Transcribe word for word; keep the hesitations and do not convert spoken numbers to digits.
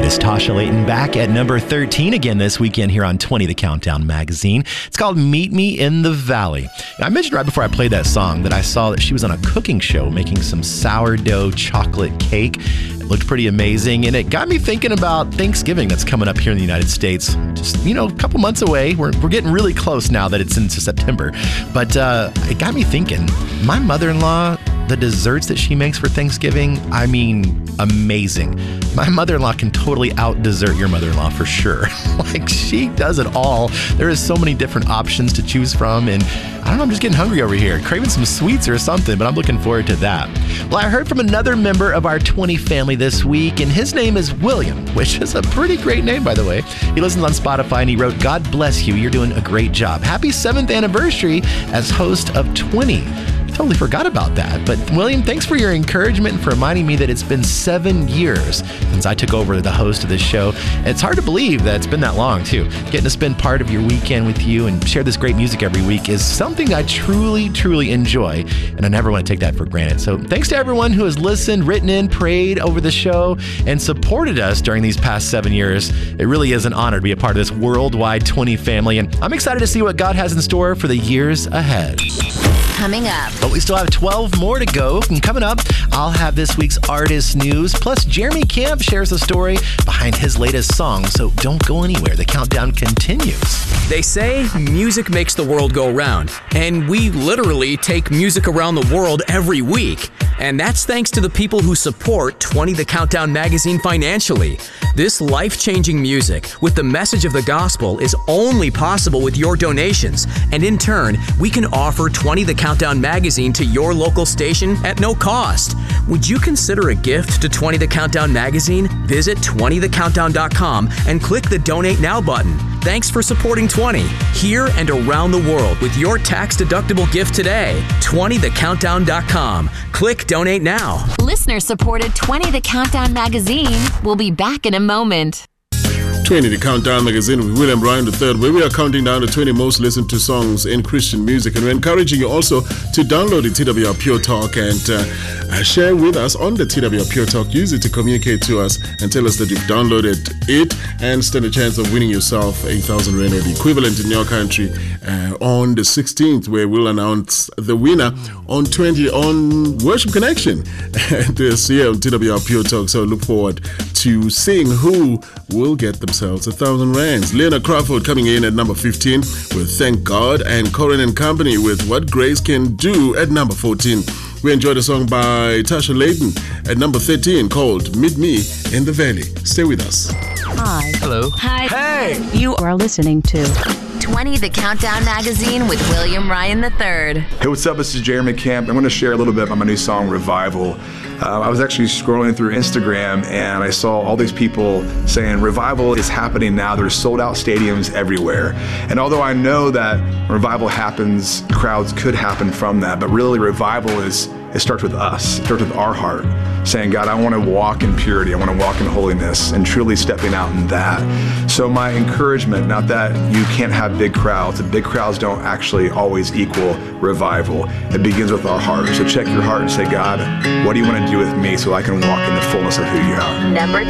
Miss Tasha Layton back at number thirteen again this weekend here on twenty, the Countdown magazine. It's called Meet Me in the Valley. I mentioned right before I played that song that I saw that she was on a cooking show making some sourdough chocolate cake. It looked pretty amazing, and it got me thinking about Thanksgiving that's coming up here in the United States. Just, you know, a couple months away. We're, we're getting really close now that it's into September. But uh, it got me thinking, my mother-in-law, the desserts that she makes for Thanksgiving, I mean, amazing. My mother-in-law can totally out-dessert your mother-in-law for sure. Like, she does it all. There is so many different options to choose from, and I don't know, I'm just getting hungry over here, craving some sweets or something, but I'm looking forward to that. Well, I heard from another member of our twenty family this week, and his name is William, which is a pretty great name, by the way. He listens on Spotify, and he wrote, "God bless you. You're doing a great job. Happy seventh anniversary as host of twenty. Totally forgot about that. But William, thanks for your encouragement and for reminding me that it's been seven years since I took over the host of this show. And it's hard to believe that it's been that long, too. Getting to spend part of your weekend with you and share this great music every week is something I truly, truly enjoy. And I never want to take that for granted. So thanks to everyone who has listened, written in, prayed over the show, and supported us during these past seven years. It really is an honor to be a part of this worldwide twenty family. And I'm excited to see what God has in store for the years ahead. Coming up. But we still have twelve more to go. And coming up, I'll have this week's artist news. Plus, Jeremy Camp shares the story behind his latest song. So don't go anywhere. The countdown continues. They say music makes the world go round. And we literally take music around the world every week. And that's thanks to the people who support twenty The Countdown magazine financially. This life-changing music with the message of the gospel is only possible with your donations. And in turn, we can offer twenty The Countdown magazine to your local station at no cost. Would you consider a gift to twenty The Countdown magazine? Visit twenty the countdown dot com and click the Donate Now button. Thanks for supporting twenty, here and around the world with your tax-deductible gift today. twenty the countdown dot com. Click Donate Now. Listener-supported twenty The Countdown magazine will be back in a moment. twenty, the Countdown magazine with William Bryan the third, where we are counting down the twenty most listened to songs in Christian music. And we're encouraging you also to download the T W R Pure Talk and uh, share with us on the T W R Pure Talk. Use it to communicate to us and tell us that you've downloaded it and stand a chance of winning yourself a thousand rand or the equivalent in your country uh, on the sixteenth, where we'll announce the winner on twenty on Worship Connection this year on T W R Pure Talk. So look forward to seeing who will get themselves a thousand rands. Leonard Crawford coming in at number fifteen with Thank God, and Corin and Company with What Grace Can Do at number fourteen. We enjoyed a song by Tasha Layton at number thirteen called Meet Me in the Valley. Stay with us. Hi. Hello. Hi. Hey. You are listening to twenty The Countdown magazine with William Bryan the third. Hey, what's up? This is Jeremy Camp. I'm going to share a little bit about my new song, Revival. Uh, I was actually scrolling through Instagram and I saw all these people saying revival is happening now. There's sold out stadiums everywhere. And although I know that revival happens, crowds could happen from that, but really revival is, it starts with us. It starts with our heart, saying, God, I want to walk in purity. I want to walk in holiness, and truly stepping out in that. So my encouragement, not that you can't have big crowds. Big crowds don't actually always equal revival. It begins with our heart. So check your heart and say, God, what do you want to do with me so I can walk in the fullness of who you are? Number